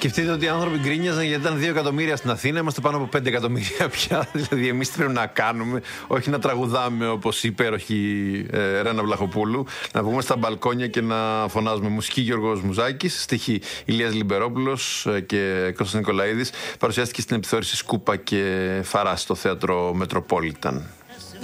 Σκεφτείτε ότι οι άνθρωποι γκρίνιαζαν γιατί ήταν 2 εκατομμύρια στην Αθήνα, είμαστε πάνω από 5 εκατομμύρια πια. Δηλαδή, εμείς τι πρέπει να κάνουμε, όχι να τραγουδάμε όπως η υπέροχη Ρένα Βλαχοπούλου, να βγούμε στα μπαλκόνια και να φωνάζουμε. Μουσική Γιώργος Μουζάκης, στίχη Ηλίας Λιμπερόπουλος και Κώστας Νικολαίδης. Παρουσιάστηκε στην επιθεώρηση Σκούπα και Φαρά στο θέατρο Μετροπόλιταν.